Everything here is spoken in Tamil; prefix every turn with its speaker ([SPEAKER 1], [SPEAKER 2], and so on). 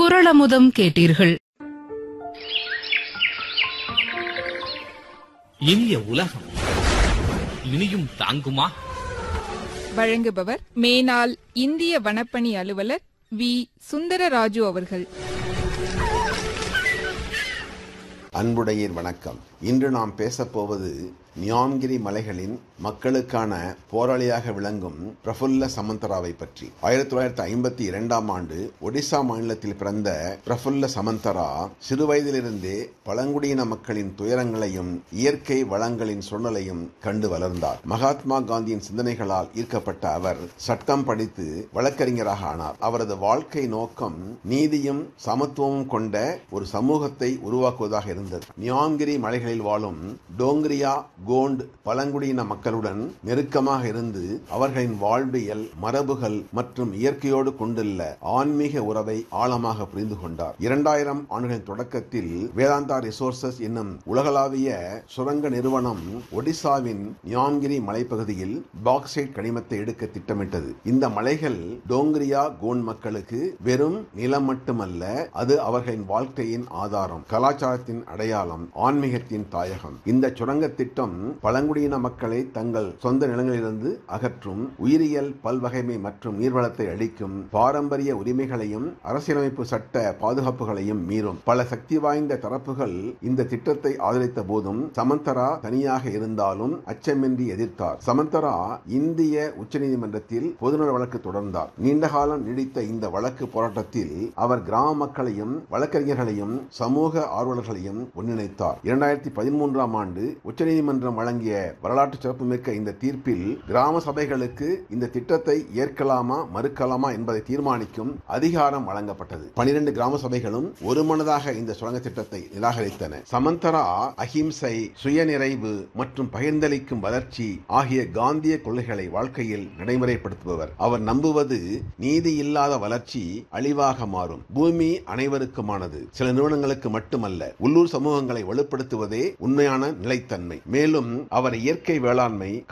[SPEAKER 1] குறளமுதம் கேட்டீர்கள்.
[SPEAKER 2] இனிய உலகம் இனியும் தாங்குமா?
[SPEAKER 3] வழங்குபவர் மேனாள் இந்திய வனப்பணி அலுவலர் வி. சுந்தரராஜு அவர்கள்.
[SPEAKER 4] அன்புடையீர் வணக்கம். இன்று நாம் பேசப்போவது நியாம்கிரி மலைகளின் மக்களுக்கான போராளியாக விளங்கும் பிரஃபுல்ல சமந்தராவை பற்றி. 1952ஆம் ஆண்டு ஒடிசா மாநிலத்தில் பிறந்த பிரஃபுல்ல சமந்தரா சிறுவயதிலிருந்தே பழங்குடியின மக்களின் துயரங்களையும் இயற்கை வளங்களின் சூழ்நிலையும் கண்டு வளர்ந்தார். மகாத்மா காந்தியின் சிந்தனைகளால் ஈர்க்கப்பட்ட அவர் சட்டம் படித்து வழக்கறிஞராக ஆனார். அவரது வாழ்க்கை நோக்கம் நீதியும் சமத்துவமும் கொண்ட ஒரு சமூகத்தை உருவாக்குவதாக இருந்தது. நியாம்கிரி மலைகளில் வாழும் டோங்கிரியா கோண்ட் பழங்குடியின மக்களுடன் நெருக்கமாக இருந்து அவர்களின் வாழ்வியல், மரபுகள் மற்றும் இயற்கையோடு கொண்டுள்ள ஆன்மீக உறவை ஆழமாக புரிந்து கொண்டார். 2000 ஆண்டுகளின் தொடக்கத்தில் வேதாந்தா ரிசோர்சஸ் என்னும் உலகளாவிய சுரங்க நிறுவனம் ஒடிசாவின் நியாம்கிரி மலைப்பகுதியில் பாக்சைட் கனிமத்தை எடுக்க திட்டமிட்டது. இந்த மலைகள் டோங்கிரியா கோண்ட் மக்களுக்கு வெறும் நிலம் மட்டுமல்ல, அது அவர்களின் வாழ்க்கையின் ஆதாரம், கலாச்சாரத்தின் அடையாளம், ஆன்மீகத்தின் தாயகம். இந்த சுரங்க திட்டம் பழங்குடியின மக்களை தங்கள் சொந்த நிலங்களிலிருந்து அகற்றும், உயிரியல் பல்வகைமை மற்றும் நீர்வளத்தை அளிக்கும், பாரம்பரிய உரிமைகளையும் அரசியலமைப்பு சட்ட பாதுகாப்புகளையும் மீறும். பல சக்தி வாய்ந்த தரப்புகள் இந்த திட்டத்தை ஆதரித்த போதும் சமந்தரா தனியாக இருந்தாலும் அச்சமின்றி எதிர்த்தார். சமந்தரா இந்திய உச்சநீதிமன்றத்தில் பொதுநல வழக்கு தொடர்ந்தார். நீண்டகாலம் நீடித்த இந்த வழக்கு போராட்டத்தில் அவர் கிராம மக்களையும் வழக்கறிஞர்களையும் சமூக ஆர்வலர்களையும் ஒன்றிணைத்தார். 2013ஆம் ஆண்டு உச்சநீதிமன்றம் வழங்கிய வரலாற்று சிறப்புமிக்க இந்த தீர்ப்பில் கிராம சபைகளுக்கு இந்த திட்டத்தை ஏற்கலாமா மறுக்கலாமா என்பதை தீர்மானிக்கும் அதிகாரம் வழங்கப்பட்டது. 12 கிராம சபைகளும் ஒருமனதாக இந்த சுரங்க திட்டத்தை நிராகரித்தன. சமந்தரா அஹிம்சை, சுயநிறைவு மற்றும் பகிர்ந்தளிக்கும் வளர்ச்சி ஆகிய காந்திய கொள்கைகளை வாழ்க்கையில் நடைமுறைப்படுத்துபவர். அவர் நம்புவது நீதி இல்லாத வளர்ச்சி அழிவாக மாறும். பூமி அனைவருக்குமானது, சில நிறுவனங்களுக்கு மட்டுமல்ல. உள்ளூர் சமூகங்களை வலுப்படுத்துவதே உண்மையான நிலைத்தன்மை. மேலும் அவர் இயற்கை வேளாண்மை,